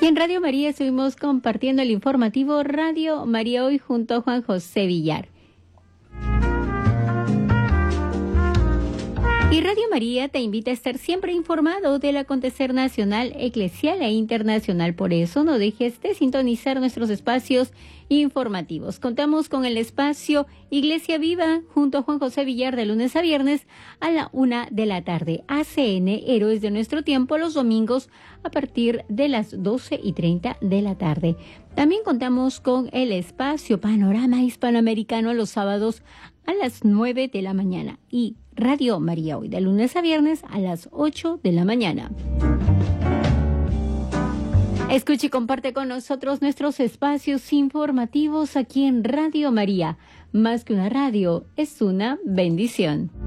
En Radio María estuvimos compartiendo el informativo Radio María Hoy junto a Juan José Villar. Y Radio María te invita a estar siempre informado del acontecer nacional, eclesial e internacional. Por eso no dejes de sintonizar nuestros espacios informativos. Contamos con el espacio Iglesia Viva junto a Juan José Villar de lunes a viernes a la 1 de la tarde. ACN, Héroes de Nuestro Tiempo, los domingos a partir de las 12:30 de la tarde. También contamos con el espacio Panorama Hispanoamericano los sábados a las 9 de la mañana y Radio María Hoy de lunes a viernes a las 8 de la mañana. Escucha y comparte con nosotros nuestros espacios informativos aquí en Radio María. Más que una radio, es una bendición.